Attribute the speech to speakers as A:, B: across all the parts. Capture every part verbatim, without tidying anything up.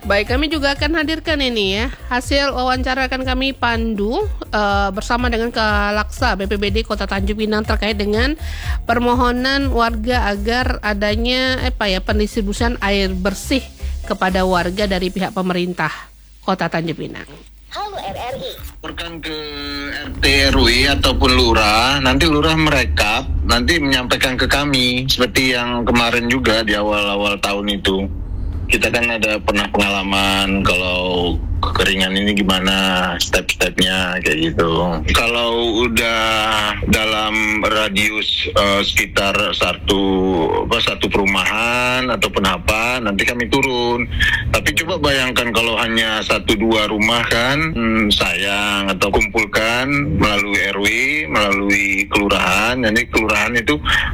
A: Baik, kami juga akan hadirkan ini ya hasil wawancara akan kami pandu uh, bersama dengan Kalaksa B P B D Kota Tanjung Pinang terkait dengan permohonan warga agar adanya apa ya pendistribusian air bersih kepada warga dari pihak pemerintah Kota Tanjung Pinang.
B: Halo R R I.
C: Laporkan ke R T R W ataupun lurah, nanti lurah merekap, nanti menyampaikan ke kami seperti yang kemarin juga di awal-awal tahun itu. Kita kan ada pernah pengalaman kalau kekeringan ini gimana step-stepnya kayak gitu. Kalau udah dalam radius uh, sekitar satu apa satu perumahan ataupun apa, nanti kami turun. Tapi coba bayangkan kalau hanya satu dua rumah kan, hmm, sayang atau kumpulkan melalui R W, melalui kelurahan. Jadi kelurahan itu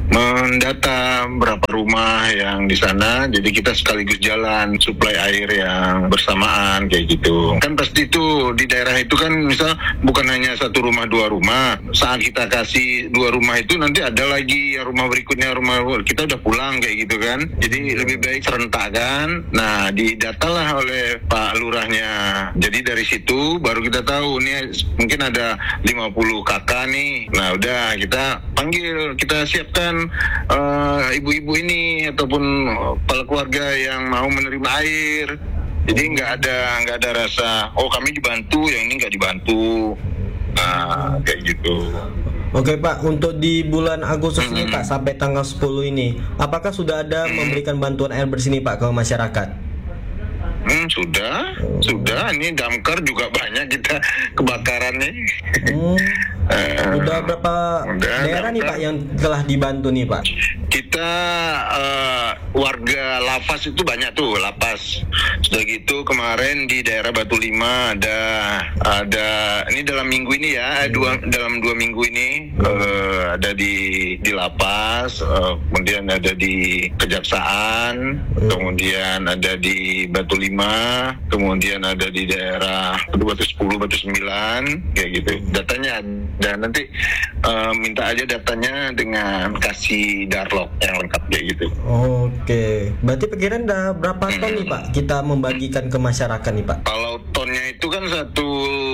C: mendata berapa rumah yang di sana. Jadi kita sekaligus jalan suplai air yang bersamaan kayak gitu. Kan pasti itu di daerah itu kan misal bukan hanya satu rumah dua rumah. Saat kita kasih dua rumah itu nanti ada lagi yang rumah berikutnya, rumah kita udah pulang kayak gitu kan. Jadi lebih baik serentak kan. Nah didatalah oleh Pak Lurahnya. Jadi dari situ baru kita tahu nih mungkin ada lima puluh kakak nih. Nah udah kita panggil, kita siapkan uh, ibu-ibu ini ataupun kepala keluarga yang mau menerima air. Jadi nggak ada nggak ada rasa oh kami dibantu, yang ini nggak dibantu, nah kayak gitu.
D: Oke Pak, untuk di bulan Agustus
C: mm-hmm.
D: ini Pak sampai tanggal sepuluh ini, apakah sudah ada mm-hmm. memberikan bantuan air bersih nih Pak ke masyarakat?
C: Hmm, sudah, oh. sudah. Ini damkar juga banyak kita kebakaran nih.
D: Hmm. uh, Udah berapa udah, daerah damkar. nih Pak yang telah dibantu nih Pak?
C: Kita uh, warga Lapas itu banyak tuh, Lapas. Sudah gitu kemarin di daerah Batu Lima ada ada ini dalam minggu ini ya, dua dalam dua minggu ini uh, ada di di Lapas, uh, kemudian ada di Kejaksaan, hmm. kemudian ada di Batu Lima, kemudian ada di daerah Batu sepuluh, Batu sembilan, kayak gitu. Datanya dan nanti uh, minta aja datanya dengan kasih darlok yang lengkap kayak gitu.
D: Oke, berarti perkiraan udah berapa ton hmm. nih Pak kita membagikan ke masyarakat nih Pak?
C: Kalau tonnya itu kan satu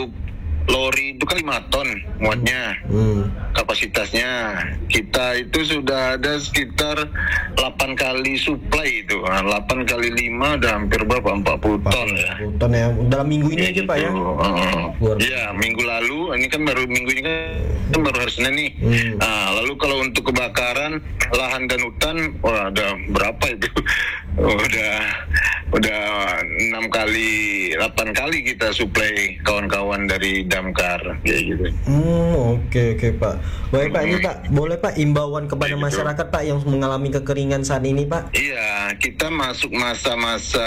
C: lori itu kan lima ton muatnya, hmm. kapasitasnya. Kita itu sudah ada sekitar delapan kali suplai itu, delapan kali lima udah hampir berapa, empat puluh ton ya.
D: Ton ya, dalam minggu ini ya, aja
C: gitu.
D: Pak ya?
C: Uh, ya, minggu lalu, ini kan baru minggu ini kan, kan baru hari Senin nih. Hmm. Nah, lalu kalau untuk kebakaran lahan dan hutan, wah ada berapa itu? udah udah enam kali, delapan kali kita suplai kawan-kawan dari damkar kayak gitu.
D: Hmm, oke oke Pak. Baik Pak, ini Pak, boleh Pak imbauan kepada
C: gitu.
D: masyarakat Pak yang mengalami kekeringan saat ini Pak?
C: Iya, kita masuk masa-masa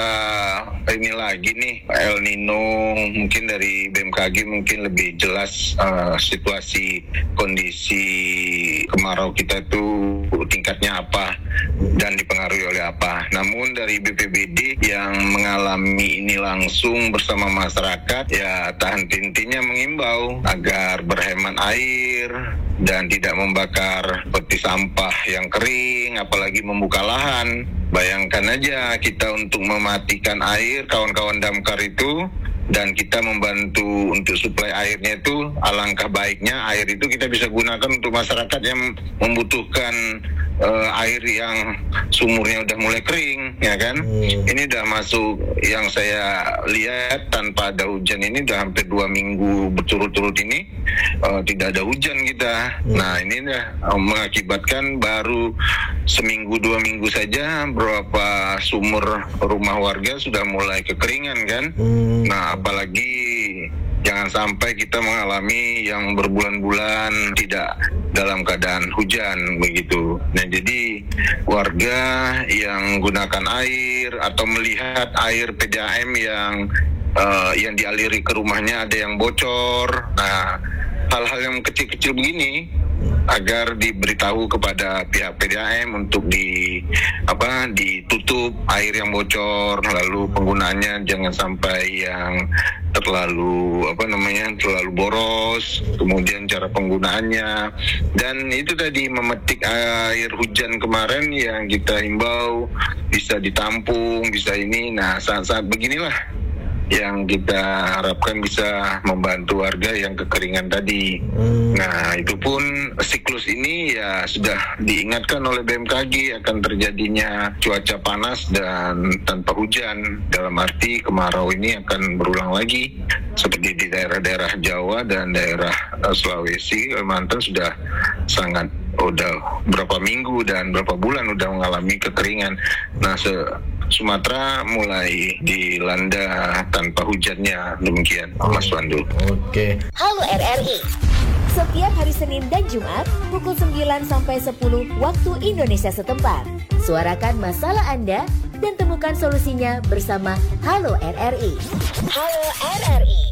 C: ini lagi nih, El Nino, mungkin dari B M K G mungkin lebih jelas uh, situasi kondisi kemarau kita itu tingkatnya apa dan dipengaruhi oleh apa. Namun dari B P B D yang mengalami ini langsung bersama masyarakat, ya tak henti-hentinya mengimbau agar berhemat air dan tidak membakar peti sampah yang kering, apalagi membuka lahan. Bayangkan aja kita untuk mematikan air, kawan-kawan damkar itu, dan kita membantu untuk suplai airnya itu, alangkah baiknya air itu kita bisa gunakan untuk masyarakat yang membutuhkan uh, air yang sumurnya udah mulai kering, ya kan? Hmm. Ini udah masuk yang saya lihat tanpa ada hujan ini udah hampir dua minggu berturut-turut ini uh, tidak ada hujan kita. Hmm. Nah ini udah uh, mengakibatkan baru seminggu dua minggu saja beberapa sumur rumah warga sudah mulai kekeringan kan? Hmm. Nah apalagi jangan sampai kita mengalami yang berbulan-bulan tidak dalam keadaan hujan begitu. Nah jadi warga yang gunakan air atau melihat air P D A M yang uh, yang dialiri ke rumahnya ada yang bocor. Nah hal-hal yang kecil-kecil begini agar diberitahu kepada pihak P D A M untuk di apa ditutup air yang bocor, lalu penggunaannya jangan sampai yang terlalu apa namanya terlalu boros, kemudian cara penggunaannya, dan itu tadi memetik air hujan kemarin yang kita himbau bisa ditampung, bisa ini. Nah, saat-saat beginilah yang kita harapkan bisa membantu warga yang kekeringan tadi. Hmm. Nah, itu pun siklus ini ya sudah diingatkan oleh B M K G akan terjadinya cuaca panas dan tanpa hujan. Dalam arti kemarau ini akan berulang lagi seperti di daerah-daerah Jawa dan daerah uh, Sulawesi, Kalimantan sudah sangat udah berapa minggu dan berapa bulan udah mengalami kekeringan. Nah, se Sumatera mulai dilanda tanpa hujannya, demikian Mas Pandu.
D: Oke.
B: Halo R R I. Setiap hari Senin dan Jumat pukul sembilan sampai sepuluh waktu Indonesia setempat. Suarakan masalah Anda dan temukan solusinya bersama Halo R R I. Halo R R I.